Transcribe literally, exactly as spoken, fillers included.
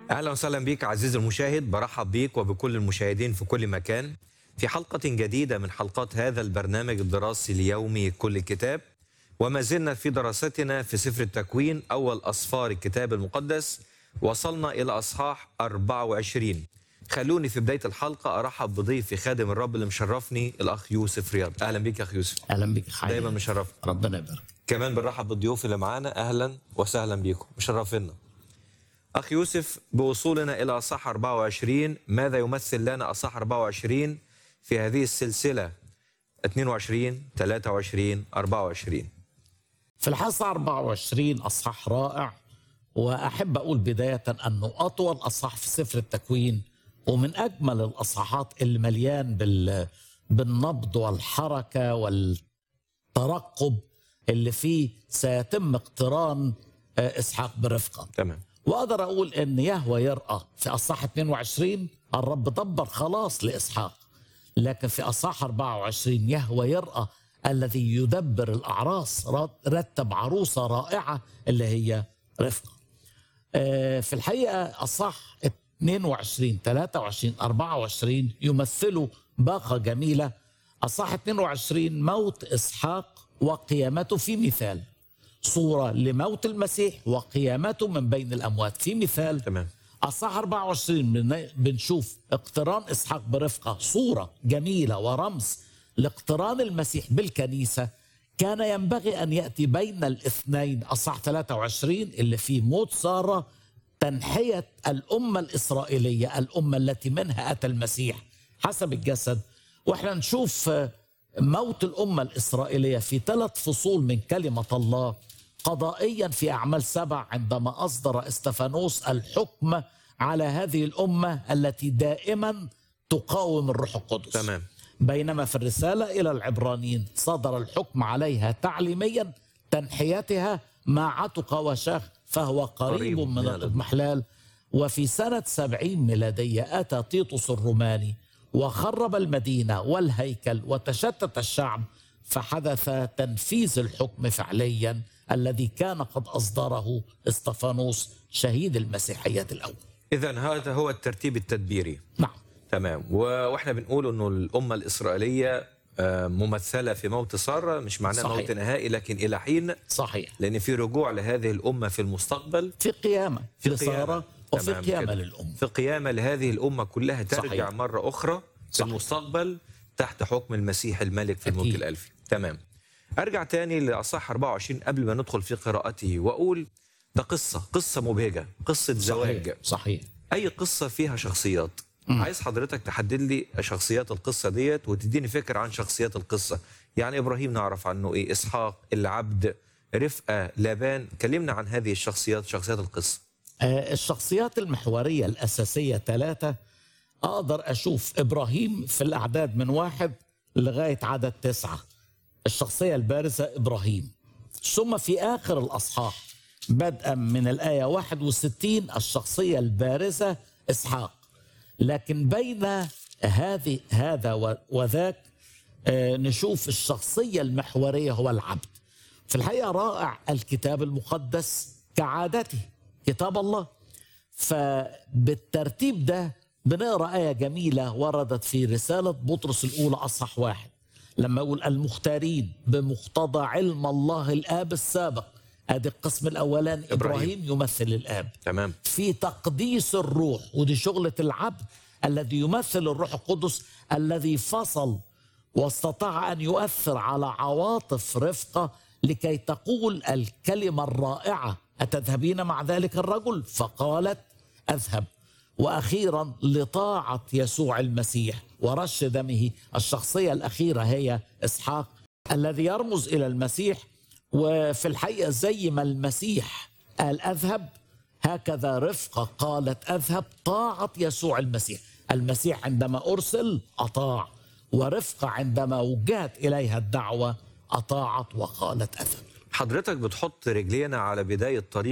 أهلا وسهلا بك عزيزي المشاهد، برحب بك وبكل المشاهدين في كل مكان في حلقة جديدة من حلقات هذا البرنامج الدراسي اليومي كل كتاب. وما زلنا في دراستنا في سفر التكوين، أول أسفار الكتاب المقدس. وصلنا إلى أصحاح أربعة وعشرين. خلوني في بداية الحلقة أرحب بضيفي خادم الرب اللي مشرفني الأخ يوسف رياض. أهلا بك يا أخ يوسف. اهلا بك حي. دايما مشرف. ربنا يبارك. كمان بنرحب بالضيوف اللي معانا، أهلا وسهلا بكم مشرفينا. أخ يوسف، بوصولنا إلى أصحاح أربعة وعشرين، ماذا يمثل لنا أصحاح أربعة وعشرين في هذه السلسلة اثنين وعشرين ثلاثة وعشرين أربعة وعشرين؟ في الحلقة أربعة وعشرين أصحاح رائع، وأحب أقول بداية أنه أطول أصحاح في سفر التكوين، ومن أجمل الأصحاحات اللي مليان بال... بالنبض والحركة والترقب اللي فيه سيتم اقتران إسحاق برفقة. تمام. وأقدر أقول أن يهوى يرأى في أصحاح اثنين وعشرين الرب دبر خلاص لإسحاق، لكن في أصحاح أربعة وعشرين يهوى يرأى الذي يدبر الأعراس، رتب عروسة رائعة اللي هي رفقة. في الحقيقة أصحاح اثنين وعشرين ثلاثة وعشرين أربعة وعشرين يمثلوا باقة جميلة. أصحاح اثنين وعشرين موت إسحاق وقيامته في مثال، صورة لموت المسيح وقيامته من بين الأموات في مثال. تمام. أصحاح أربعة وعشرين بنشوف اقتران إسحاق برفقة، صورة جميلة ورمز لاقتران المسيح بالكنيسة. كان ينبغي أن يأتي بين الاثنين أصحاح ثلاثة وعشرين اللي فيه موت سارة، تنحية الأمة الإسرائيلية، الأمة التي منها أتى المسيح حسب الجسد. وإحنا نشوف موت الأمة الإسرائيلية في ثلاث فصول من كلمة الله قضائيا في أعمال سبع، عندما أصدر استفانوس الحكم على هذه الأمة التي دائما تقاوم الروح القدس. تمام. بينما في الرسالة إلى العبرانيين صدر الحكم عليها تعليميا، تنحيتها ما عتق وشاخ فهو قريب, قريب من الاضمحلال. وفي سنة سبعين ميلادية أتى تيتوس الروماني وخرب المدينة والهيكل وتشتت الشعب، فحدث تنفيذ الحكم فعليا الذي كان قد أصدره استفانوس شهيد المسيحية الأول. إذن هذا هو الترتيب التدبيري. نعم. تمام. واحنا بنقول انه الامه الاسرائيليه ممثله في موت ساره، مش معناه موت نهائي لكن الى حين. صحيح. لان في رجوع لهذه الامه في المستقبل، في قيامه في لساره وفي قيامه للامه، في قيامه لهذه الامه كلها ترجع. صحيح. مره اخرى في صحيح. المستقبل تحت حكم المسيح الملك في الملك الالفي. تمام. ارجع تاني لاصحاح أربعة وعشرين قبل ما ندخل في قراءته واقول ده قصه قصه مبهجه، قصه زواج. صحيح. صحيح. اي قصه فيها شخصيات. عايز حضرتك تحدد لي شخصيات القصة ديت وتديني فكرة عن شخصيات القصة. يعني إبراهيم نعرف عنه إيه، إسحاق، العبد، رفقة، لابان. كلمنا عن هذه الشخصيات، شخصيات القصة. آه الشخصيات المحورية الأساسية ثلاثة. أقدر أشوف إبراهيم في الأعداد من واحد لغاية عدد تسعة، الشخصية البارزة إبراهيم. ثم في آخر الأصحاح بدءا من الآية واحد وستين الشخصية البارزة إسحاق. لكن بين هذه هذا وذاك نشوف الشخصية المحورية هو العبد. في الحقيقة رائع الكتاب المقدس كعادته كتاب الله، فبالترتيب ده بنقرأ آية جميلة وردت في رسالة بطرس الأولى أصحاح واحد، لما يقول المختارين بمقتضى علم الله الآب السابق. ادي القسم الاولاني إبراهيم. ابراهيم يمثل الاب. تمام. في تقديس الروح، ودي شغله العبد الذي يمثل الروح القدس الذي فصل واستطاع ان يؤثر على عواطف رفقه لكي تقول الكلمه الرائعه اتذهبين مع ذلك الرجل؟ فقالت اذهب. واخيرا لطاعه يسوع المسيح ورش دمه. الشخصيه الاخيره هي اسحاق الذي يرمز الى المسيح. وفي الحقيقة زي ما المسيح قال أذهب، هكذا رفقة قالت أذهب، طاعة يسوع المسيح. المسيح عندما أرسل أطاع، ورفقة عندما وجهت إليها الدعوة أطاعت وقالت أذهب. حضرتك بتحط رجلينا على بداية طريق